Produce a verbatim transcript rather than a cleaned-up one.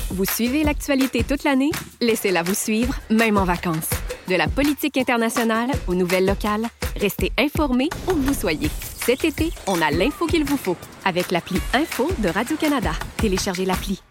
Vous suivez l'actualité toute l'année? Laissez-la vous suivre, même en vacances. De la politique internationale aux nouvelles locales, restez informés où que vous soyez. Cet été, on a l'info qu'il vous faut avec l'appli Info de Radio-Canada. Téléchargez l'appli.